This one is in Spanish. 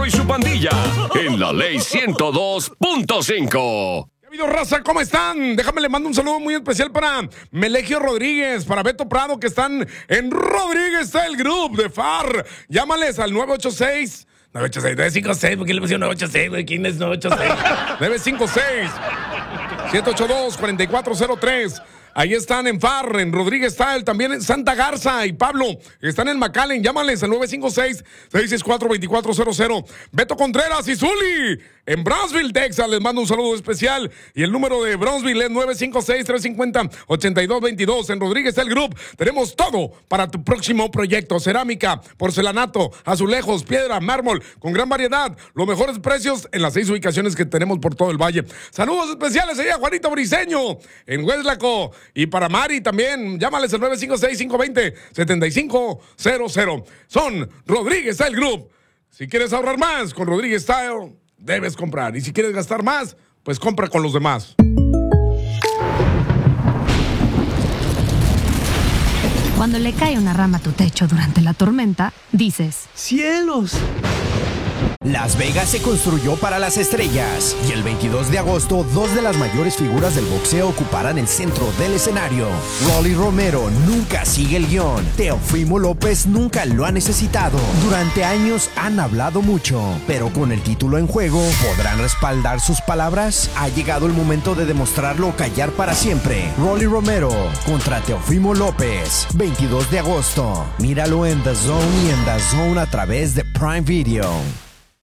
Rorro y su pandilla en la Ley 102.5. Raza, ¿cómo están? Déjame le mando un saludo muy especial para Melegio Rodríguez, para Beto Prado, que están en Rodríguez Style Group de FAR. Llámales al 956, ¿por qué le pusieron 986, güey? ¿Quién es 986? 956-782-4403. Ahí están en FAR, en Rodríguez Style, también en Santa Garza y Pablo. Están en McAllen. Llámales al 956-664-2400. Beto Contreras y Zuli en Brownsville, Texas. Les mando un saludo especial. Y el número de Brownsville es 956-350-8222. En Rodríguez Style Group tenemos todo para tu próximo proyecto. Cerámica, porcelanato, azulejos, piedra, mármol, con gran variedad. Los mejores precios en las 6 ubicaciones que tenemos por todo el valle. Saludos especiales allá a Juanito Briseño en Hueslaco. Y para Mari también, llámales al 956-520-7500. Son Rodríguez Style Group. Si quieres ahorrar más con Rodríguez Style, debes comprar. Y si quieres gastar más, pues compra con los demás. Cuando le cae una rama a tu techo durante la tormenta, dices: ¡cielos! Las Vegas se construyó para las estrellas y el 22 de agosto 2 de las mayores figuras del boxeo ocuparán el centro del escenario. Rolly Romero nunca sigue el guión. Teofimo López nunca lo ha necesitado. Durante años han hablado mucho, pero con el título en juego, ¿podrán respaldar sus palabras? Ha llegado el momento de demostrarlo o callar para siempre. Rolly Romero contra Teofimo López, 22 de agosto. Míralo en The Zone y en The Zone a través de Prime Video.